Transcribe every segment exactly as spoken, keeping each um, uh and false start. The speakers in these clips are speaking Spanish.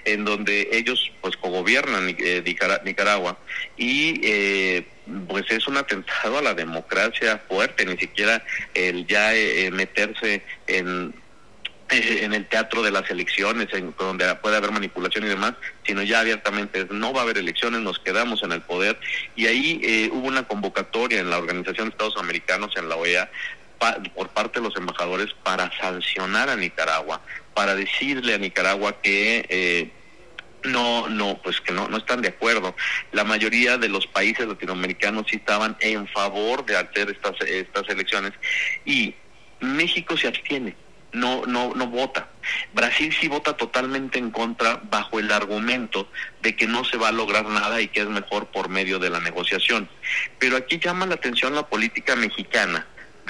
en donde ellos pues cogobiernan eh, Nicaragua y eh, pues es un atentado a la democracia fuerte, ni siquiera el ya eh, meterse en en el teatro de las elecciones, en donde puede haber manipulación y demás, sino ya abiertamente no va a haber elecciones, nos quedamos en el poder. Y ahí eh, hubo una convocatoria en la Organización de Estados Americanos, en la O E A, pa, por parte de los embajadores para sancionar a Nicaragua, para decirle a Nicaragua que eh, no, no, pues que no, no están de acuerdo. La mayoría de los países latinoamericanos sí estaban en favor de hacer estas, estas elecciones, y México se abstiene. No, no, no vota. Brasil sí vota totalmente en contra, bajo el argumento de que no se va a lograr nada y que es mejor por medio de la negociación. Pero aquí llama la atención la política mexicana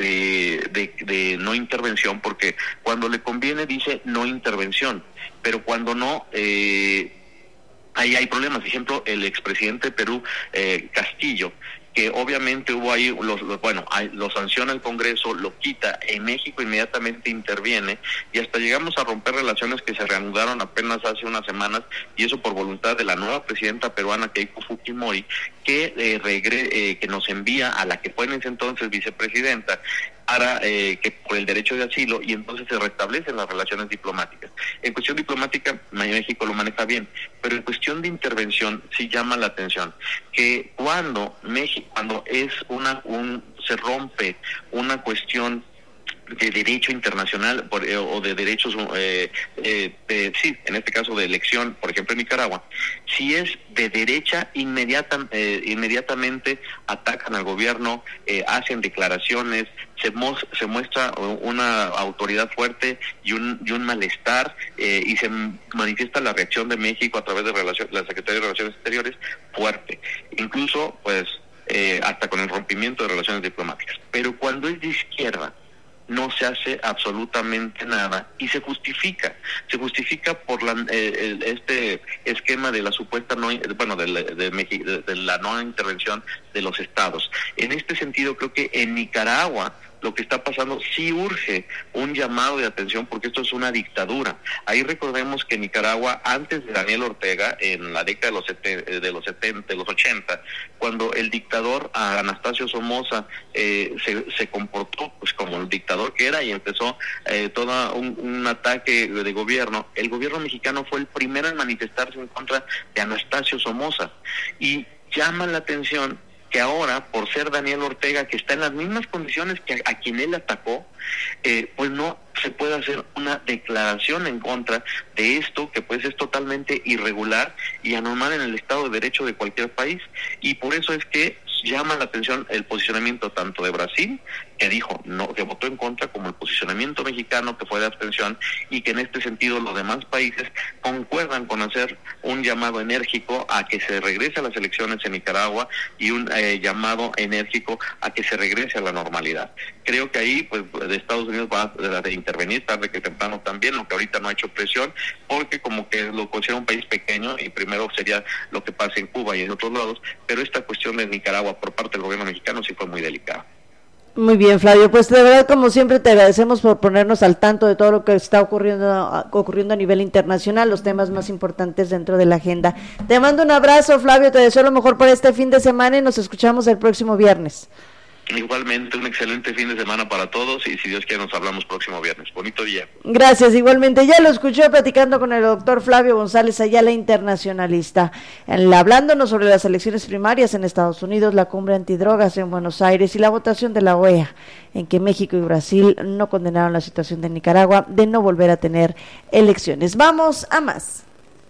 de, de, de no intervención, porque cuando le conviene dice no intervención, pero cuando no, eh, ahí hay problemas. Por ejemplo, el expresidente de Perú, eh, Castillo, que obviamente hubo ahí, los, los, bueno, hay, lo sanciona el Congreso, lo quita, en México inmediatamente interviene, y hasta llegamos a romper relaciones que se reanudaron apenas hace unas semanas, y eso por voluntad de la nueva presidenta peruana, Keiko Fujimori, que eh, regre, eh, que nos envía a la que fue en ese entonces vicepresidenta, para eh, que por el derecho de asilo, y entonces se restablecen las relaciones diplomáticas. En cuestión diplomática, México lo maneja bien, pero en cuestión de intervención sí llama la atención que cuando México, cuando es una un se rompe una cuestión de derecho internacional por, eh, o de derechos, eh, eh, de, sí, en este caso de elección, por ejemplo en Nicaragua, si es de derecha, inmediata, eh, inmediatamente atacan al gobierno, eh, hacen declaraciones, se, mo- se muestra una autoridad fuerte y un, y un malestar, eh, y se manifiesta la reacción de México a través de relación, la Secretaría de Relaciones Exteriores fuerte, incluso pues eh, hasta con el rompimiento de relaciones diplomáticas. Pero cuando es de izquierda, no se hace absolutamente nada y se justifica, se justifica por la, eh, el, este esquema de la supuesta no, bueno, de, de, de, de la no intervención de los estados. En este sentido, creo que en Nicaragua lo que está pasando sí urge un llamado de atención, porque esto es una dictadura. Ahí recordemos que Nicaragua, antes de Daniel Ortega, en la década de los setenta, de los setenta, de los ochenta, cuando el dictador Anastasio Somoza eh, se, se comportó pues como el dictador que era y empezó eh, todo un, un ataque de gobierno, el gobierno mexicano fue el primero en manifestarse en contra de Anastasio Somoza, y llama la atención que ahora, por ser Daniel Ortega, que está en las mismas condiciones que a, a quien él atacó, eh, pues no se puede hacer una declaración en contra de esto, que pues es totalmente irregular y anormal en el Estado de Derecho de cualquier país. Y por eso es que llama la atención el posicionamiento tanto de Brasil, que dijo no, que votó en contra, como el posicionamiento mexicano, que fue de abstención, y que en este sentido los demás países concuerdan con hacer un llamado enérgico a que se regrese a las elecciones en Nicaragua y un eh, llamado enérgico a que se regrese a la normalidad. Creo que ahí pues de Estados Unidos va a de intervenir tarde que temprano también, aunque ahorita no ha hecho presión, porque como que lo considera un país pequeño y primero sería lo que pasa en Cuba y en otros lados, pero esta cuestión de Nicaragua por parte del gobierno mexicano sí fue muy delicada. Muy bien, Flavio, pues de verdad, como siempre, te agradecemos por ponernos al tanto de todo lo que está ocurriendo ocurriendo a nivel internacional, los temas más importantes dentro de la agenda. Te mando un abrazo, Flavio, te deseo lo mejor para este fin de semana y nos escuchamos el próximo viernes. Igualmente, un excelente fin de semana para todos, y si Dios quiere nos hablamos próximo viernes. Bonito día. Gracias, igualmente. Ya lo escuché platicando con el doctor Flavio González Ayala, internacionalista, hablándonos sobre las elecciones primarias en Estados Unidos, la cumbre antidrogas en Buenos Aires y la votación de la O E A, en que México y Brasil no condenaron la situación de Nicaragua de no volver a tener elecciones. Vamos a más.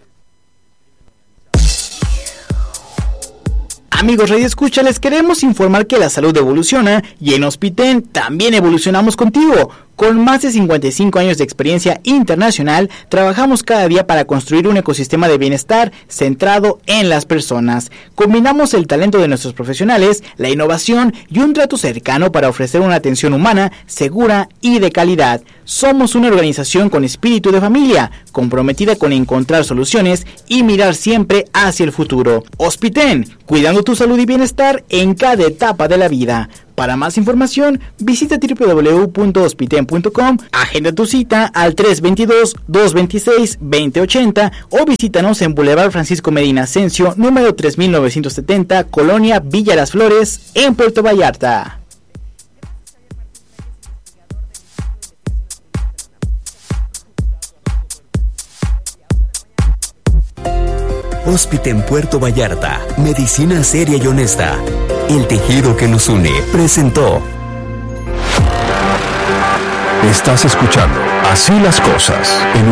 Amigos Radio Escucha, les queremos informar que la salud evoluciona y en Hospiten también evolucionamos contigo. Con más de cincuenta y cinco años de experiencia internacional, trabajamos cada día para construir un ecosistema de bienestar centrado en las personas. Combinamos el talento de nuestros profesionales, la innovación y un trato cercano para ofrecer una atención humana, segura y de calidad. Somos una organización con espíritu de familia, comprometida con encontrar soluciones y mirar siempre hacia el futuro. Hospiten, cuidando tu tu salud y bienestar en cada etapa de la vida. Para más información, visita doble u doble u doble u punto hospiten punto com, agenda tu cita al tres dos dos, dos dos seis, dos cero ocho cero o visítanos en Boulevard Francisco Medina Ascencio, número tres mil novecientos setenta, Colonia Villa Las Flores, en Puerto Vallarta. Hospiten Puerto Vallarta, medicina seria y honesta. El tejido que nos une presentó. Estás escuchando Así las Cosas en